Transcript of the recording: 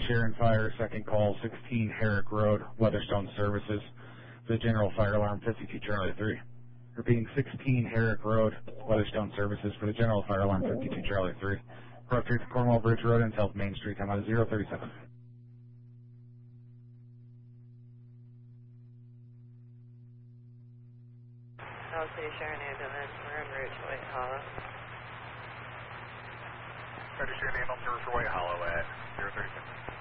Sharon Fire, second call, 16 Herrick Road, Weatherstone Services. The general fire alarm, 52 Charlie 3. Repeating, 16 Herrick Road, Weatherstone Services for the general fire alarm, 52 Charlie 3. Approach to Cornwall Bridge Road and South Main Street, time out 037. South City Sharon Ambulance, we're en route to White Hollow. Sharon Ambulance, for White Hollow at 037.